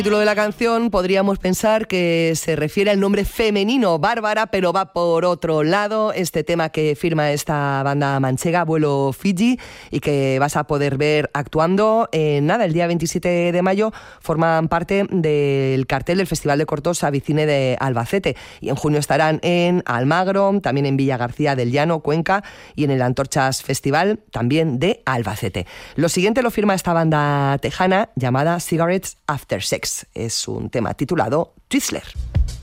El título de la canción podríamos pensar que se refiere al nombre femenino, Bárbara, pero va por otro lado. Este tema que firma esta banda manchega, Vuelo Fiji, y que vas a poder ver actuando el día 27 de mayo, forman parte del cartel del Festival de Cortos Avicine de Albacete. Y en junio estarán en Almagro, también en Villa García del Llano, Cuenca, y en el Antorchas Festival, también de Albacete. Lo siguiente lo firma esta banda tejana llamada Cigarettes After Sex. Es un tema titulado Twizzler.